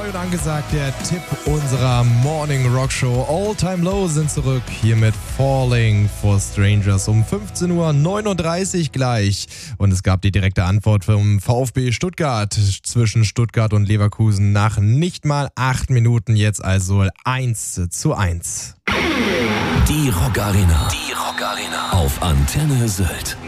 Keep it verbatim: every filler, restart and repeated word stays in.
Neu und angesagt, der Tipp unserer Morning Rock Show. All Time Low sind zurück, hier mit Falling for Strangers um fünfzehn Uhr neununddreißig gleich. Und es gab die direkte Antwort vom VfB Stuttgart zwischen Stuttgart und Leverkusen nach nicht mal acht Minuten, jetzt also eins zu eins. Die Rock Arena. Die Rock Arena. Auf Antenne Sylt.